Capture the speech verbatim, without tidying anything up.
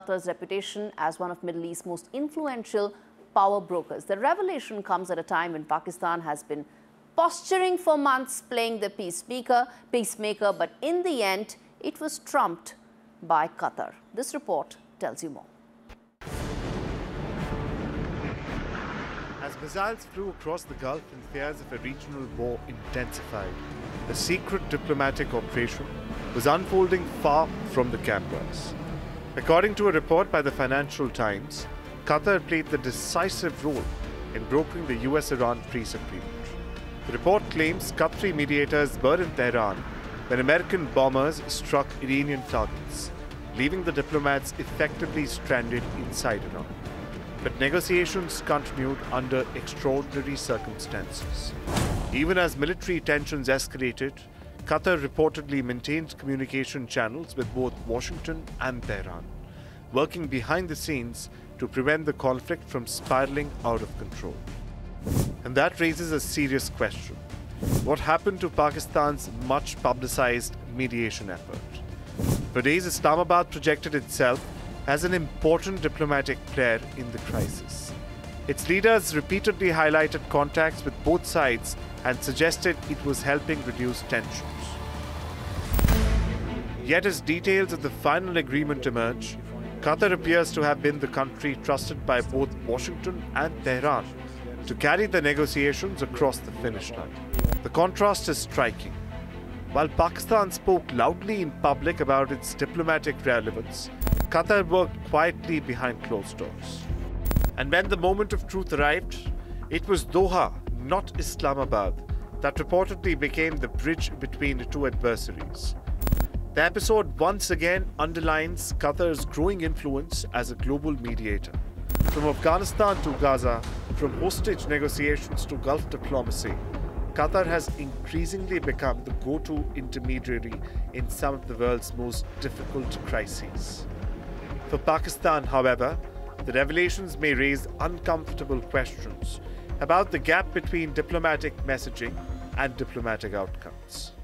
Qatar's reputation as one of Middle East's most influential power brokers. The revelation comes at a time when Pakistan has been posturing for months, playing the peacemaker, peacemaker, but in the end, it was trumped by Qatar. This report tells you more. As missiles flew across the Gulf and fears of a regional war intensified, a secret diplomatic operation was unfolding far from the cameras. According to a report by the Financial Times, Qatar played the decisive role in brokering the U S Iran peace agreement. The report claims Qatari mediators were in Tehran when American bombers struck Iranian targets, leaving the diplomats effectively stranded inside Iran. But negotiations continued under extraordinary circumstances. Even as military tensions escalated, Qatar reportedly maintained communication channels with both Washington and Tehran, working behind the scenes to prevent the conflict from spiraling out of control. And that raises a serious question. What happened to Pakistan's much publicized mediation effort? Today's Islamabad projected itself as an important diplomatic player in the crisis. Its leaders repeatedly highlighted contacts with both sides and suggested it was helping reduce tensions. Yet as details of the final agreement emerge, Qatar appears to have been the country trusted by both Washington and Tehran to carry the negotiations across the finish line. The contrast is striking. While Pakistan spoke loudly in public about its diplomatic relevance, Qatar worked quietly behind closed doors. And when the moment of truth arrived, it was Doha, not Islamabad, that reportedly became the bridge between the two adversaries. The episode once again underlines Qatar's growing influence as a global mediator. From Afghanistan to Gaza, from hostage negotiations to Gulf diplomacy, Qatar has increasingly become the go-to intermediary in some of the world's most difficult crises. For Pakistan, however, the revelations may raise uncomfortable questions about the gap between diplomatic messaging and diplomatic outcomes.